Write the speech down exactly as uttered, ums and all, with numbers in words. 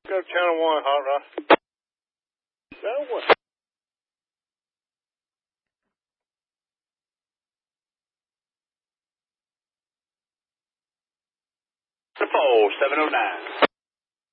Go channel one, hot rod. Channel one. Four seven oh nine.